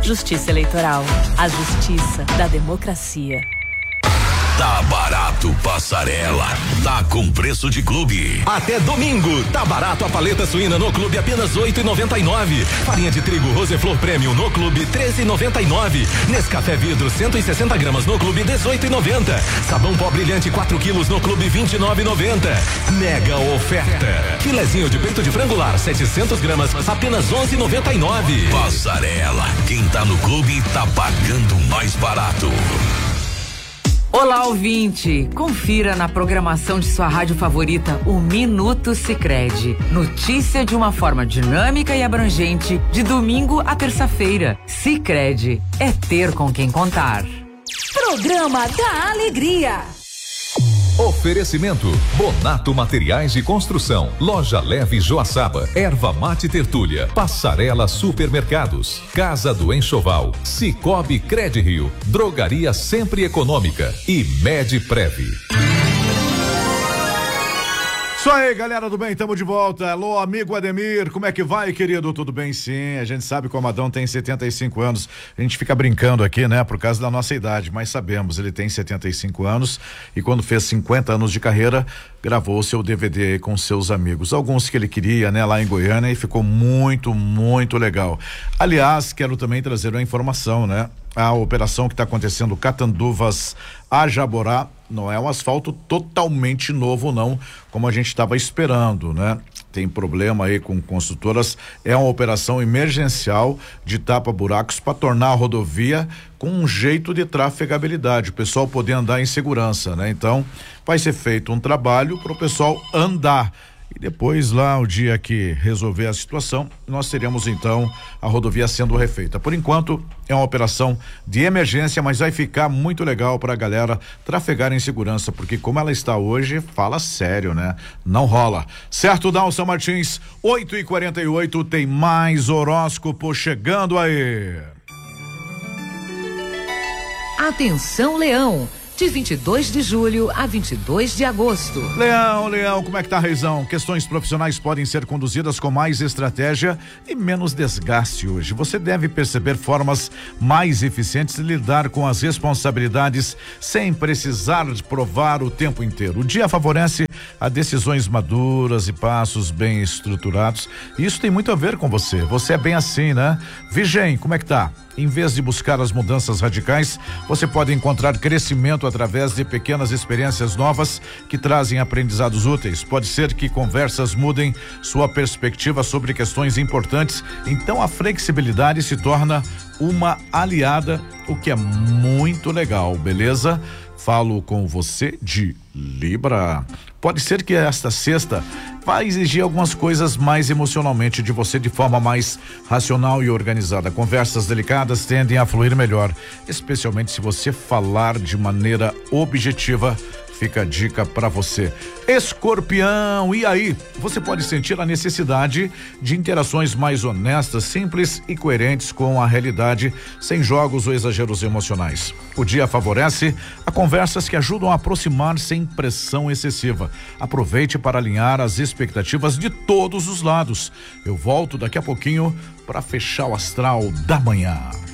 Justiça Eleitoral, a justiça da democracia. Tá barato Passarela, tá com preço de clube. Até domingo, tá barato a paleta suína no clube apenas R$8,99. Farinha de trigo Roseflor Premium no clube R$13,99. Nescafé vidro 160 gramas no clube R$18,90. Sabão pó brilhante 4 quilos no clube R$29,90. Mega oferta. Filezinho de peito de frango lar 700 gramas apenas R$11,99. Passarela, quem tá no clube tá pagando mais barato. Olá, ouvinte! Confira na programação de sua rádio favorita o Minuto Sicredi. Notícia de uma forma dinâmica e abrangente, de domingo a terça-feira. Sicredi é ter com quem contar. Programa da Alegria. Oferecimento: Bonato Materiais de Construção, Loja Leve Joaçaba, Erva Mate Tertúlia, Passarela Supermercados, Casa do Enxoval, Cicobi Credirio, Drogaria Sempre Econômica e Medprev. Isso aí, galera do bem, tamo de volta. Alô, amigo Ademir, como é que vai, querido? Tudo bem? Sim, a gente sabe que o Amadão tem 75 anos. A gente fica brincando aqui, né, por causa da nossa idade, mas sabemos, ele tem 75 anos e quando fez 50 anos de carreira, gravou seu DVD com seus amigos. Alguns que ele queria, né, lá em Goiânia, e ficou muito, muito legal. Aliás, quero também trazer uma informação, né? A operação que está acontecendo Catanduvas a Jaborá não é um asfalto totalmente novo, não, como a gente estava esperando, né? Tem problema aí com construtoras, é uma operação emergencial de tapa-buracos para tornar a rodovia com um jeito de trafegabilidade, o pessoal poder andar em segurança, né? Então, vai ser feito um trabalho para o pessoal andar. E depois, lá, o dia que resolver a situação, nós teremos então a rodovia sendo refeita. Por enquanto, é uma operação de emergência, mas vai ficar muito legal para a galera trafegar em segurança, porque como ela está hoje, fala sério, né? Não rola. Certo, Dalson Martins, 8h48, tem mais horóscopo chegando aí. Atenção, Leão! De 22 de julho a 22 de agosto. Leão, como é que tá, Reizão? Questões profissionais podem ser conduzidas com mais estratégia e menos desgaste hoje. Você deve perceber formas mais eficientes de lidar com as responsabilidades sem precisar provar o tempo inteiro. O dia favorece a decisões maduras e passos bem estruturados. Isso tem muito a ver com você. Você é bem assim, né? Virgem, como é que tá? Em vez de buscar as mudanças radicais, você pode encontrar crescimento através de pequenas experiências novas que trazem aprendizados úteis. Pode ser que conversas mudem sua perspectiva sobre questões importantes. Então a flexibilidade se torna uma aliada, o que é muito legal, beleza? Falo com você de Libra. Pode ser que esta sexta vai exigir algumas coisas mais emocionalmente de você de forma mais racional e organizada. Conversas delicadas tendem a fluir melhor, especialmente se você falar de maneira objetiva. Fica a dica para você. Escorpião, e aí? Você pode sentir a necessidade de interações mais honestas, simples e coerentes com a realidade, sem jogos ou exageros emocionais. O dia favorece a conversas que ajudam a aproximar sem pressão excessiva. Aproveite para alinhar as expectativas de todos os lados. Eu volto daqui a pouquinho para fechar o astral da manhã.